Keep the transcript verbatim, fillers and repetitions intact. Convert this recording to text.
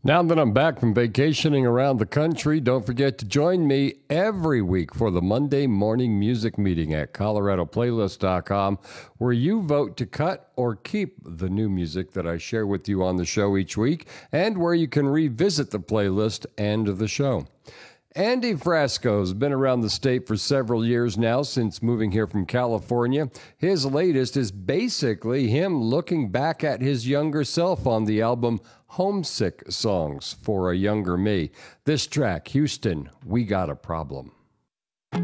Now that I'm back from vacationing around the country, don't forget to join me every week for the Monday morning music meeting at Colorado Playlist dot com, where you vote to cut or keep the new music that I share with you on the show each week, and where you can revisit the playlist and the show. Andy Frasco's been around the state for several years now since moving here from California. His latest is basically him looking back at his younger self on the album Homesick Songs for a Younger Me. This track, Houston, We Got a Problem.